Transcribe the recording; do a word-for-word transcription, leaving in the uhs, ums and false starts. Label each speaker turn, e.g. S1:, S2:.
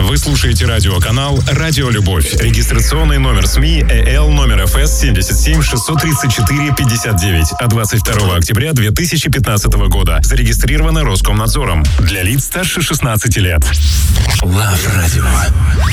S1: Вы слушаете радиоканал «Радио Любовь». Регистрационный номер СМИ ЭЛ номер ФС семьдесят семь шестьсот тридцать четыре пятьдесят девять от двадцать второго октября две тысячи пятнадцатого года. Зарегистрировано Роскомнадзором. Для лиц старше шестнадцати лет.
S2: Лав Радио.